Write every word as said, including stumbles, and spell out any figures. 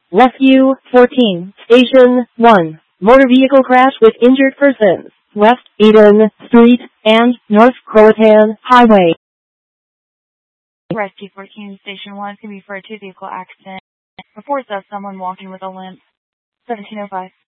Rescue fourteen, Station one. Motor vehicle crash with injured persons. West Eden Street and North Croatan Highway. Rescue fourteen, Station one can be referred to a vehicle accident. Reports of someone walking with a limp. seventeen oh five.